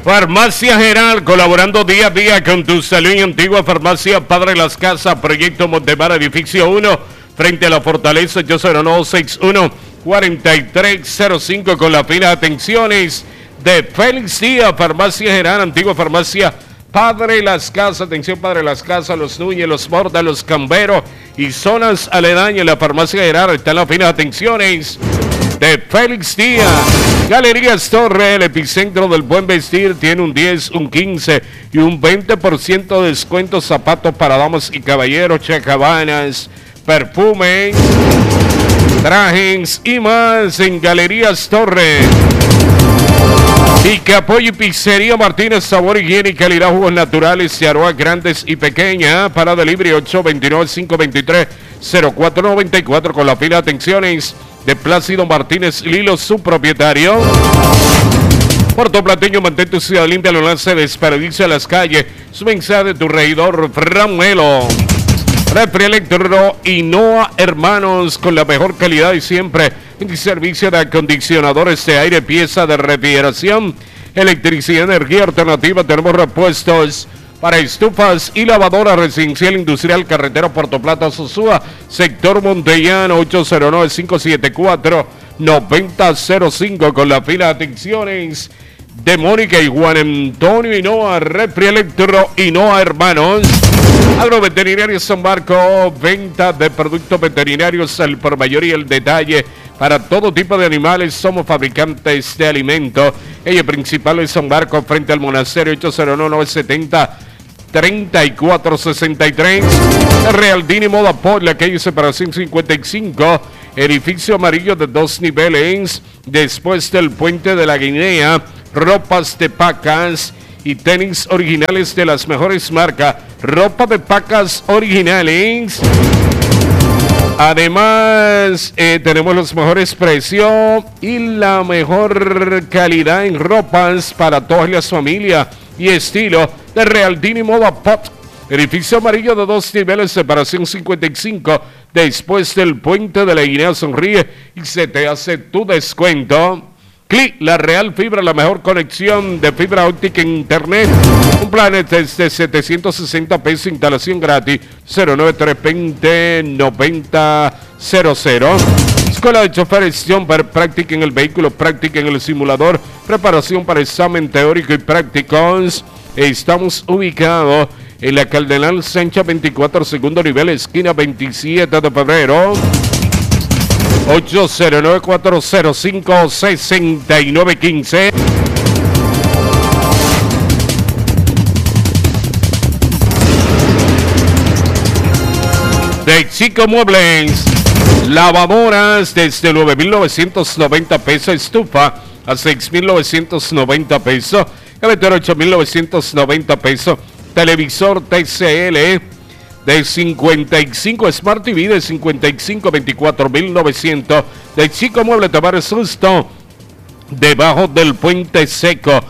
Farmacia General, colaborando día a día con tu salud. En Antigua Farmacia Padre Las Casas, Proyecto Montemar, Edificio 1, frente a la Fortaleza, 809-61-4305, con las finas atenciones de Félix Díaz. Farmacia General, Antigua Farmacia Padre Las Casas. Atención, Padre Las Casas, Los Núñez, Los Bordas, Los Camberos y zonas aledañas. La Farmacia General están las finas atenciones de Félix Díaz. Galerías Torre, el epicentro del buen vestir, tiene un 10, un 15 y un 20% de descuento. Zapatos para damas y caballeros, chacabanas, perfumes, trajes y más en Galerías Torre. Pica Pollo y Pizzería Martínez, sabor, higiene y calidad, jugos naturales y aromas grandes y pequeñas. Para delivery 829-523-0494, con la fila de atenciones de Plácido Martínez Lilo, su propietario. Puerto Plateño, mantén tu ciudad limpia, no lance desperdicio a las calles. Su mensaje de tu regidor Framuelo. Refri Electro Inoa Hermanos, con la mejor calidad y siempre en servicio de acondicionadores de aire, pieza de refrigeración, electricidad, energía alternativa. Tenemos repuestos para estufas y lavadora residencial, industrial, carretera Puerto Plata, Sosúa, sector Montellano, 809-574-9005, con la fila de atenciones de Mónica y Juan Antonio Hinoa. Refri Electro Hinoa Hermanos. Agroveterinario San Marcos, venta de productos veterinarios al por mayor y el detalle para todo tipo de animales. Somos fabricantes de alimentos. Ella principal es San Marcos, frente al monasterio, 809-970-3463. Real Dini Moda por la calle Separación 55, edificio amarillo de 2 niveles, después del puente de la Guinea. Ropas de pacas y tenis originales de las mejores marcas. Ropa de pacas originales. Además, tenemos los mejores precios y la mejor calidad en ropas para todas las familias y estilo de Real Dini Moda Pop. Edificio amarillo de 2 niveles, separación 55, después del puente de la Guinea. Sonríe y se te hace tu descuento. Clic, la Real Fibra, la mejor conexión de fibra óptica en internet. Un plan desde 760 pesos, instalación gratis, 09320-9000. Escuela de choferes Jumper, práctica en el vehículo, práctica en el simulador, preparación para examen teórico y prácticos. Estamos ubicados en la Cardenal Sancha 24, segundo nivel, esquina 27 de febrero. 809-405-6915. De Chico Muebles, lavadoras desde 9,990 pesos, estufa a 6,990 pesos, gavetero 8,990 pesos, televisor TCL de 55, Smart TV de 55, 24,900. De Chico Mueble Tavares Susto, debajo del Puente Seco,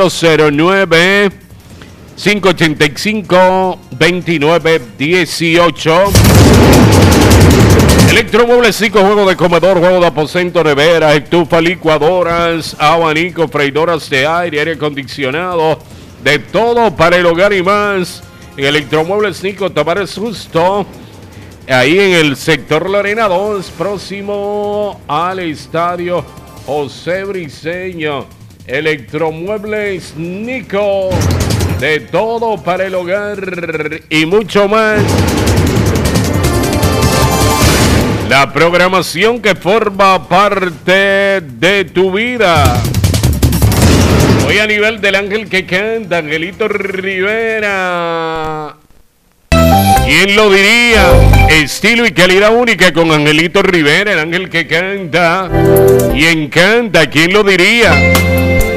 809-585-2918. Electromuebles 5, juego de comedor, juego de aposento, nevera, estufa, licuadoras, abanico, freidoras de aire acondicionado, de todo para el hogar y más. En Electromuebles Nico Tavares Justo, ahí en el sector Lorena 2, próximo al estadio José Briceño. Electromuebles Nico, de todo para el hogar y mucho más. La programación que forma parte de tu vida. Hoy a nivel del ángel que canta, Angelito Rivera. ¿Quién lo diría? Estilo y calidad única con Angelito Rivera, el ángel que canta y encanta. ¿Quién lo diría?